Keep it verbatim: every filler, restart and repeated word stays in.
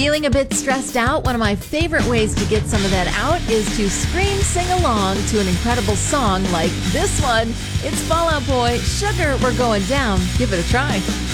Feeling a bit stressed out? One of my favorite ways to get some of that out is to scream, sing along to an incredible song like this one. It's Fall Out Boy, Sugar, We're Going Down. Give it a try.